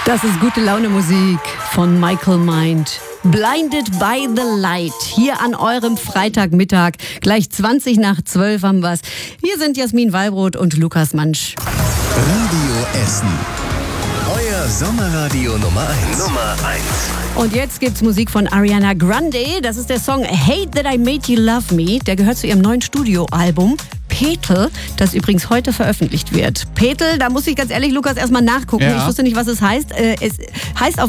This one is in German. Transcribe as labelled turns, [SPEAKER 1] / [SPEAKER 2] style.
[SPEAKER 1] Das ist gute Laune Musik von Michael Mind. Blinded by the Light. Hier an eurem Freitagmittag. Gleich 20 nach 12 haben wir's. Wir sind Jasmin Wallbrot und Lukas Mansch.
[SPEAKER 2] Radio Essen. Euer Sommerradio Nummer 1.
[SPEAKER 1] Und jetzt gibt's Musik von Ariana Grande. Das ist der Song Hate That I Made You Love Me. Der gehört zu ihrem neuen Studioalbum Petal, das übrigens heute veröffentlicht wird. Petal, da muss ich ganz ehrlich, Lukas, erstmal nachgucken.
[SPEAKER 3] Ja.
[SPEAKER 1] Ich wusste nicht, was es heißt. Es heißt auf